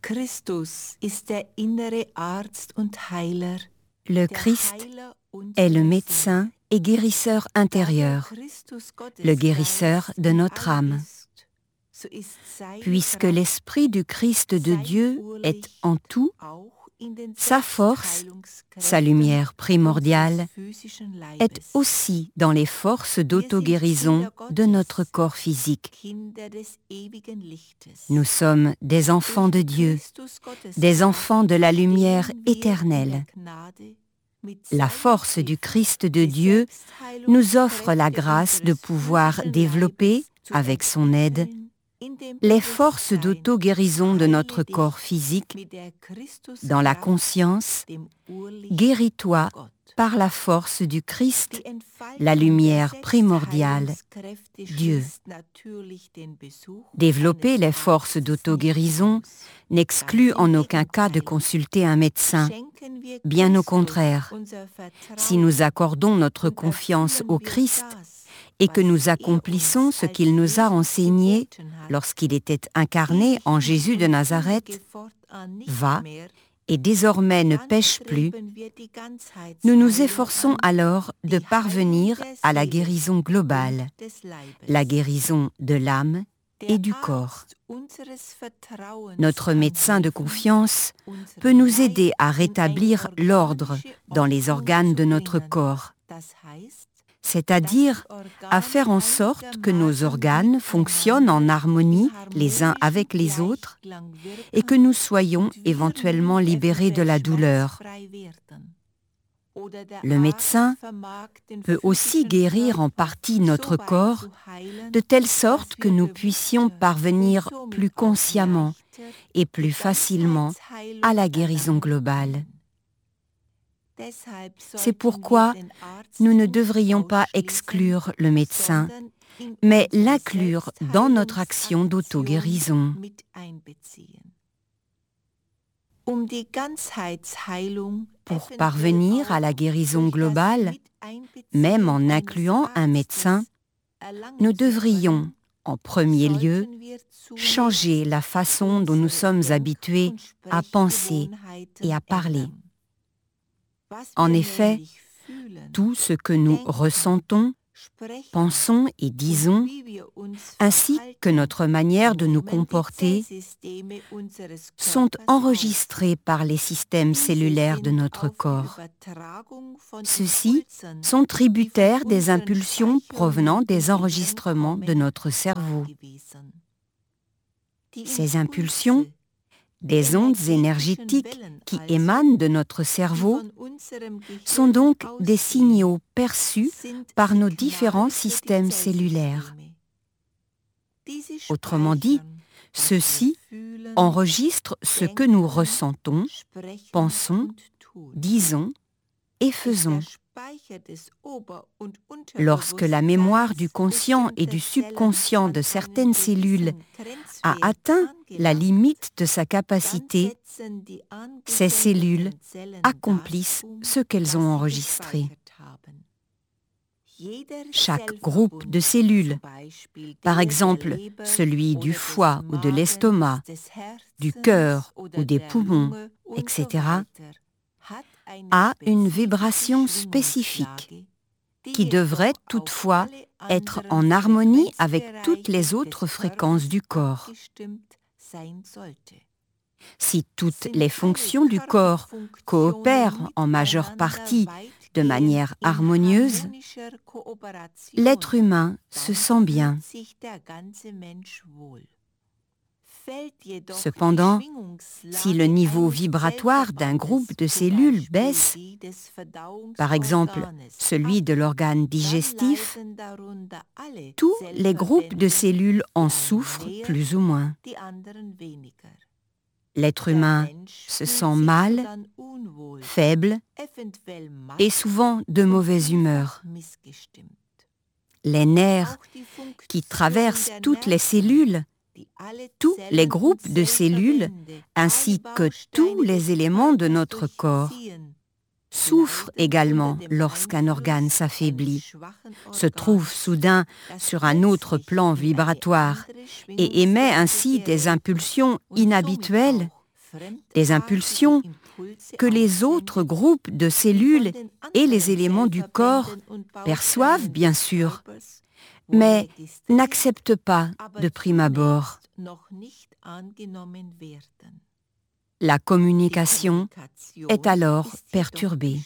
Le Christ est le médecin et guérisseur intérieur, le guérisseur de notre âme. Puisque l'Esprit du Christ de Dieu est en tout, sa force, sa lumière primordiale, est aussi dans les forces d'auto-guérison de notre corps physique. Nous sommes des enfants de Dieu, des enfants de la lumière éternelle. La force du Christ de Dieu nous offre la grâce de pouvoir développer, avec son aide, les forces d'auto-guérison de notre corps physique dans la conscience. Guéris-toi par la force du Christ, la lumière primordiale, Dieu. Développer les forces d'auto-guérison n'exclut en aucun cas de consulter un médecin. Bien au contraire, si nous accordons notre confiance au Christ et que nous accomplissons ce qu'il nous a enseigné lorsqu'il était incarné en Jésus de Nazareth, va et désormais ne pêche plus, nous nous efforçons alors de parvenir à la guérison globale, la guérison de l'âme et du corps. Notre médecin de confiance peut nous aider à rétablir l'ordre dans les organes de notre corps, c'est-à-dire à faire en sorte que nos organes fonctionnent en harmonie les uns avec les autres et que nous soyons éventuellement libérés de la douleur. Le médecin peut aussi guérir en partie notre corps de telle sorte que nous puissions parvenir plus consciemment et plus facilement à la guérison globale. C'est pourquoi nous ne devrions pas exclure le médecin, mais l'inclure dans notre action d'auto-guérison. Pour parvenir à la guérison globale, même en incluant un médecin, nous devrions, en premier lieu, changer la façon dont nous sommes habitués à penser et à parler. En effet, tout ce que nous ressentons, pensons et disons, ainsi que notre manière de nous comporter, sont enregistrés par les systèmes cellulaires de notre corps. Ceux-ci sont tributaires des impulsions provenant des enregistrements de notre cerveau. Ces impulsions, des ondes énergétiques qui émanent de notre cerveau, sont donc des signaux perçus par nos différents systèmes cellulaires. Autrement dit, ceux-ci enregistrent ce que nous ressentons, pensons, disons et faisons. Lorsque la mémoire du conscient et du subconscient de certaines cellules a atteint la limite de sa capacité, ces cellules accomplissent ce qu'elles ont enregistré. Chaque groupe de cellules, par exemple celui du foie ou de l'estomac, du cœur ou des poumons, etc., a une vibration spécifique qui devrait toutefois être en harmonie avec toutes les autres fréquences du corps. Si toutes les fonctions du corps coopèrent en majeure partie de manière harmonieuse, l'être humain se sent bien. Cependant, si le niveau vibratoire d'un groupe de cellules baisse, par exemple celui de l'organe digestif, tous les groupes de cellules en souffrent plus ou moins. L'être humain se sent mal, faible et souvent de mauvaise humeur. Les nerfs qui traversent toutes les cellules, tous les groupes de cellules ainsi que tous les éléments de notre corps souffrent également lorsqu'un organe s'affaiblit, se trouve soudain sur un autre plan vibratoire et émet ainsi des impulsions inhabituelles des impulsions que les autres groupes de cellules et les éléments du corps perçoivent bien sûr, mais n'acceptent pas de prime abord. La communication est alors perturbée.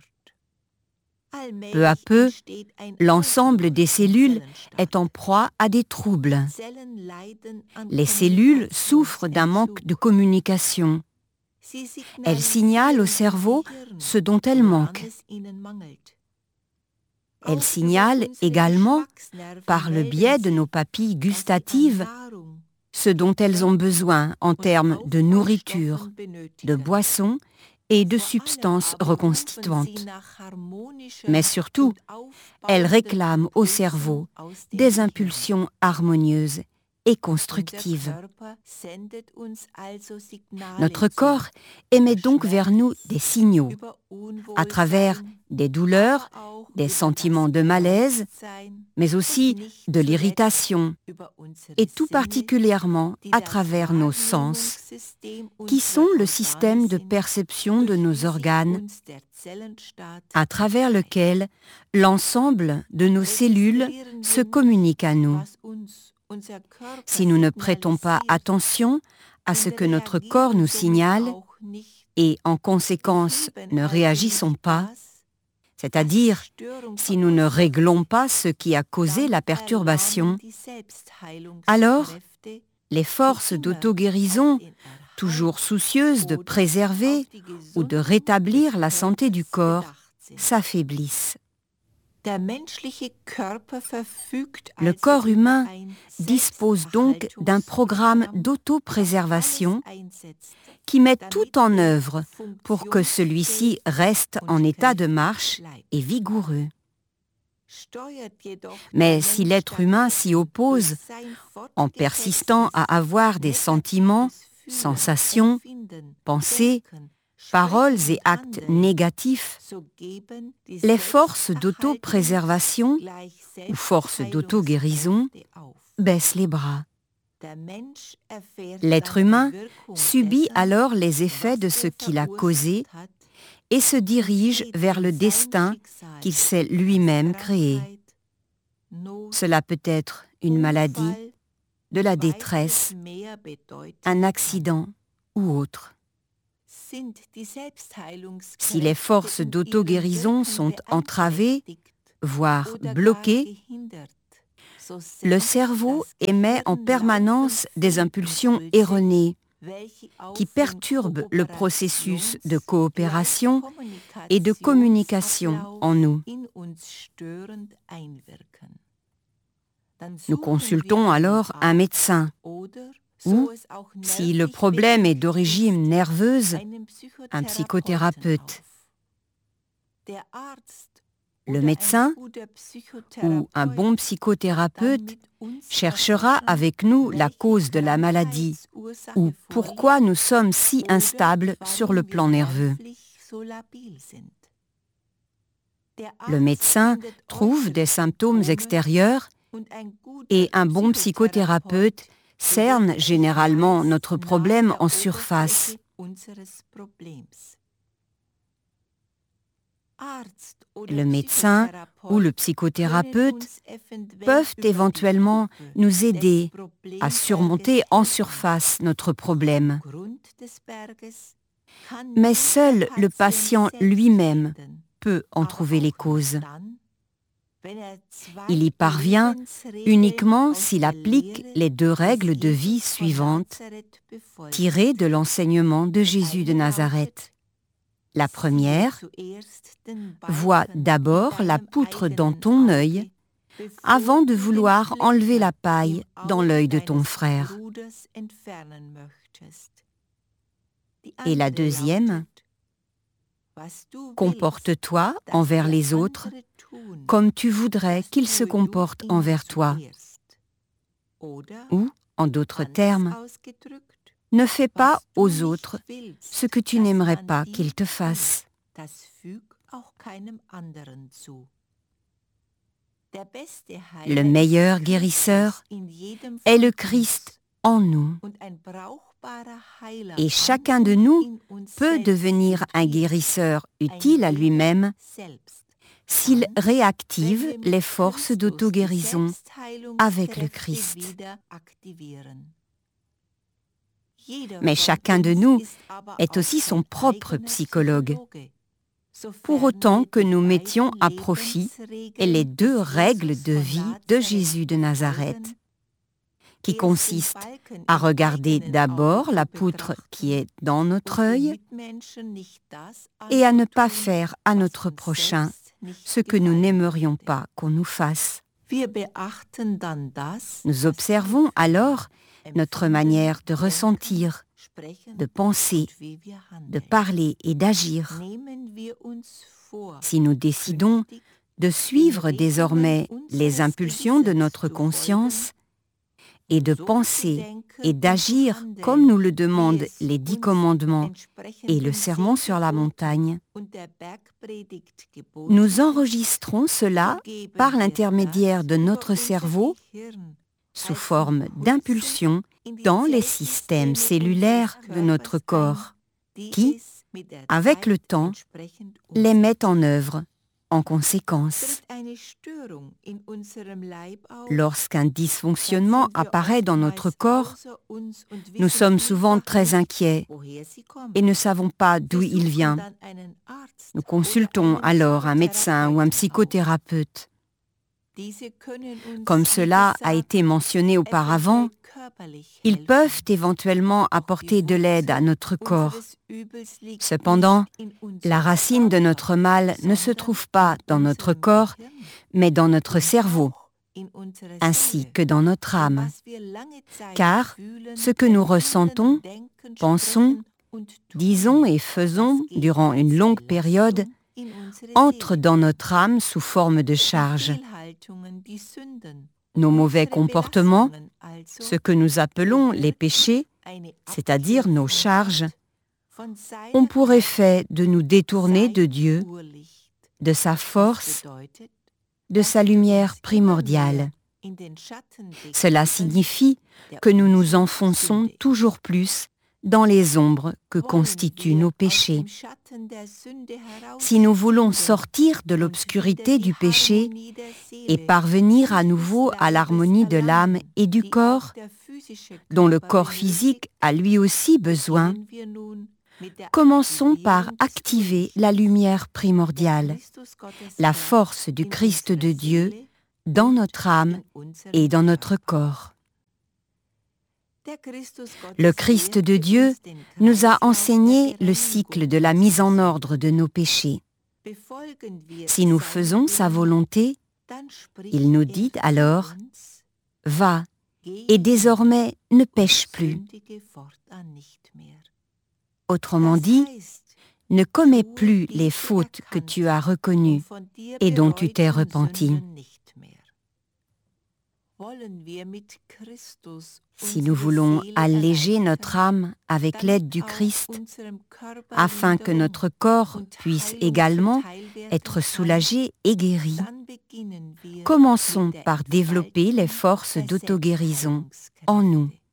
Peu à peu, l'ensemble des cellules est en proie à des troubles. Les cellules souffrent d'un manque de communication. Elles signalent au cerveau ce dont elles manquent. Elles signalent également, par le biais de nos papilles gustatives, ce dont elles ont besoin en termes de nourriture, de boissons et de substances reconstituantes. Mais surtout, elles réclament au cerveau des impulsions harmonieuses et constructives. Notre corps émet donc vers nous des signaux, à travers des douleurs, des sentiments de malaise, mais aussi de l'irritation, et tout particulièrement à travers nos sens, qui sont le système de perception de nos organes, à travers lequel l'ensemble de nos cellules se communique à nous. Si nous ne prêtons pas attention à ce que notre corps nous signale et en conséquence ne réagissons pas, c'est-à-dire si nous ne réglons pas ce qui a causé la perturbation, alors les forces d'auto-guérison, toujours soucieuses de préserver ou de rétablir la santé du corps, s'affaiblissent. Le corps humain dispose donc d'un programme d'autopréservation qui met tout en œuvre pour que celui-ci reste en état de marche et vigoureux. Mais si l'être humain s'y oppose en persistant à avoir des sentiments, sensations, pensées, paroles et actes négatifs, les forces d'autopréservation ou forces d'auto-guérison baissent les bras. L'être humain subit alors les effets de ce qu'il a causé et se dirige vers le destin qu'il s'est lui-même créé. Cela peut être une maladie, de la détresse, un accident ou autre. Si les forces d'auto-guérison sont entravées, voire bloquées, le cerveau émet en permanence des impulsions erronées qui perturbent le processus de coopération et de communication en nous. Nous consultons alors un médecin ou, si le problème est d'origine nerveuse, un psychothérapeute. Le médecin ou un bon psychothérapeute cherchera avec nous la cause de la maladie ou pourquoi nous sommes si instables sur le plan nerveux. Le médecin trouve des symptômes extérieurs et un bon psychothérapeute cerne généralement notre problème en surface. Le médecin ou le psychothérapeute peuvent éventuellement nous aider à surmonter en surface notre problème. Mais seul le patient lui-même peut en trouver les causes. Il y parvient uniquement s'il applique les 2 règles de vie suivantes tirées de l'enseignement de Jésus de Nazareth. La première, vois d'abord la poutre dans ton œil avant de vouloir enlever la paille dans l'œil de ton frère. Et la deuxième, comporte-toi envers les autres comme tu voudrais qu'ils se comportent envers toi. Ou, en d'autres termes, ne fais pas aux autres ce que tu n'aimerais pas qu'ils te fassent. Le meilleur guérisseur est le Christ en nous. Et chacun de nous peut devenir un guérisseur utile à lui-même s'il réactive les forces d'auto-guérison avec le Christ. Mais chacun de nous est aussi son propre psychologue, pour autant que nous mettions à profit les 2 règles de vie de Jésus de Nazareth, qui consistent à regarder d'abord la poutre qui est dans notre œil et à ne pas faire à notre prochain ce que nous n'aimerions pas qu'on nous fasse. Nous observons alors notre manière de ressentir, de penser, de parler et d'agir. Si nous décidons de suivre désormais les impulsions de notre conscience et de penser et d'agir comme nous le demandent les 10 commandements et le sermon sur la montagne, nous enregistrons cela par l'intermédiaire de notre cerveau sous forme d'impulsions dans les systèmes cellulaires de notre corps qui, avec le temps, les mettent en œuvre en conséquence. Lorsqu'un dysfonctionnement apparaît dans notre corps, nous sommes souvent très inquiets et ne savons pas d'où il vient. Nous consultons alors un médecin ou un psychothérapeute. Comme cela a été mentionné auparavant, ils peuvent éventuellement apporter de l'aide à notre corps. Cependant, la racine de notre mal ne se trouve pas dans notre corps, mais dans notre cerveau, ainsi que dans notre âme. Car ce que nous ressentons, pensons, disons et faisons durant une longue période entre dans notre âme sous forme de charge. Nos mauvais comportements, ce que nous appelons les péchés, c'est-à-dire nos charges, ont pour effet de nous détourner de Dieu, de sa force, de sa lumière primordiale. Cela signifie que nous nous enfonçons toujours plus dans les ombres que constituent nos péchés. Si nous voulons sortir de l'obscurité du péché et parvenir à nouveau à l'harmonie de l'âme et du corps, dont le corps physique a lui aussi besoin, commençons par activer la lumière primordiale, la force du Christ de Dieu dans notre âme et dans notre corps. Le Christ de Dieu nous a enseigné le cycle de la mise en ordre de nos péchés. Si nous faisons sa volonté, il nous dit alors « Va, et désormais ne pêche plus ». Autrement dit, ne commets plus les fautes que tu as reconnues et dont tu t'es repenti. Si nous voulons alléger notre âme avec l'aide du Christ, afin que notre corps puisse également être soulagé et guéri, commençons par développer les forces d'auto-guérison en nous.